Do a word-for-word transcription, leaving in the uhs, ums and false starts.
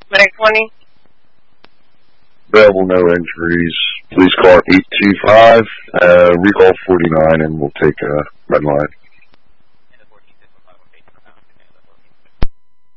Medic twenty. Available, no injuries. Police car eight two five, uh, recall forty-nine, and we'll take uh, red line.